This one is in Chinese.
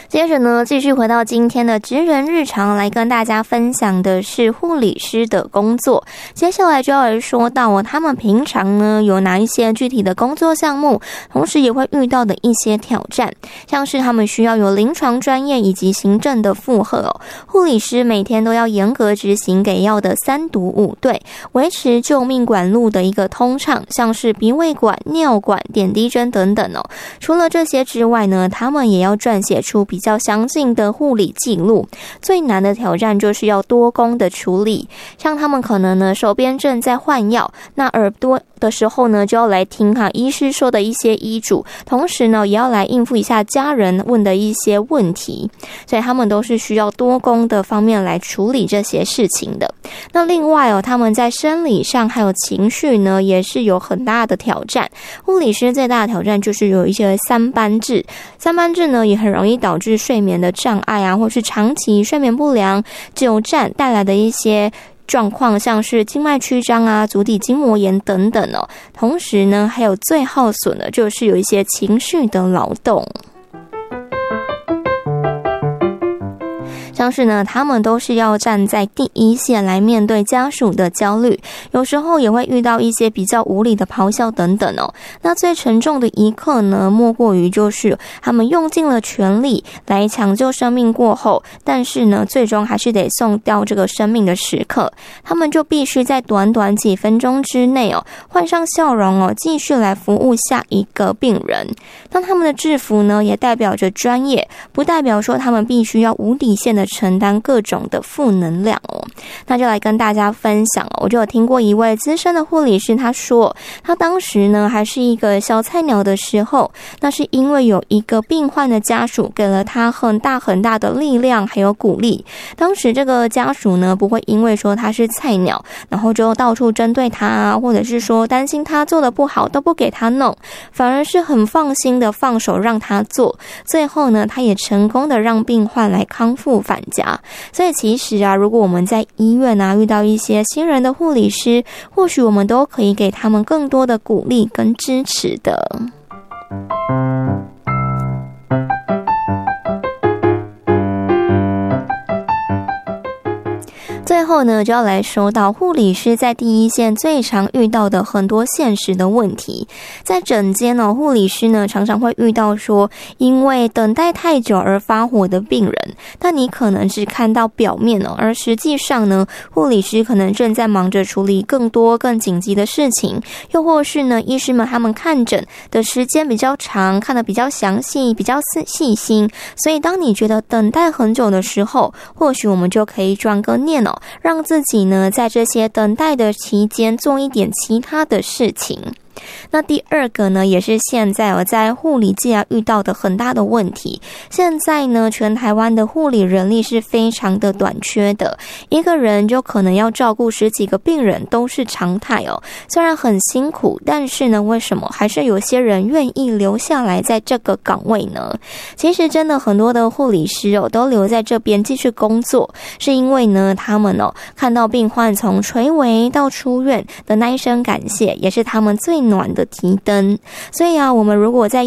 接着呢，继续回到今天的职人日常，来跟大家分享的是护理师的工作。接下来就要来说到他们平常呢有哪一些具体的工作项目，同时也会遇到的一些挑战，像是他们需要有临床专业以及行政的负荷护理师每天都要严格执行给药的3毒5对，维持救命管路的一个通畅，像是鼻胃管、尿管、点滴针等等除了这些之外呢，他们也要撰写出比较详尽的护理记录。最难的挑战就是要多工的处理，像他们可能呢手边正在换药，那耳朵的时候呢就要来听医师说的一些医嘱，同时呢也要来应付一下家人问的一些问题，所以他们都是需要多工的方面来处理这些事情的。那另外他们在生理上还有情绪呢也是有很大的挑战。护理师最大的挑战就是有一些3班制呢也很容易导致睡眠的障碍或是长期睡眠不良、久站带来的一些状况，像是静脉曲张足底筋膜炎等等同时呢还有最耗损的就是有一些情绪的劳动，像是呢他们都是要站在第一线来面对家属的焦虑，有时候也会遇到一些比较无理的咆哮等等那最沉重的一刻呢，莫过于就是他们用尽了全力来抢救生命过后，但是呢最终还是得送掉这个生命的时刻，他们就必须在短短几分钟之内换上笑容继续来服务下一个病人。当他们的制服呢也代表着专业，不代表说他们必须要无底线的承担各种的负能量那就来跟大家分享我就有听过一位资深的护理师，他说他当时呢还是一个小菜鸟的时候，那是因为有一个病患的家属给了他很大的力量还有鼓励。当时这个家属呢不会因为说他是菜鸟然后就到处针对他或者是说担心他做得不好都不给他弄，反而是很放心的放手让他做，最后呢他也成功的让病患来康复返家。所以其实如果我们在医院遇到一些新人的护理师，或许我们都可以给他们更多的鼓励跟支持的。最后呢，就要来说到护理师在第一线最常遇到的很多现实的问题。在诊间护理师呢常常会遇到说因为等待太久而发火的病人，但你可能只看到表面而实际上呢，护理师可能正在忙着处理更多更紧急的事情，又或是呢，医师们他们看诊的时间比较长，看得比较详细，比较细心，所以当你觉得等待很久的时候，或许我们就可以转个念让自己呢在这些等待的期间做一点其他的事情。那第二个呢，也是现在在护理界遇到的很大的问题。现在呢，全台湾的护理人力是非常的短缺的，一个人就可能要照顾10几个病人都是常态虽然很辛苦，但是呢，为什么还是有些人愿意留下来在这个岗位呢？其实真的很多的护理师都留在这边继续工作，是因为呢，他们看到病患从垂危到出院的那一声感谢，也是他们最暖的提灯。所以我们如果在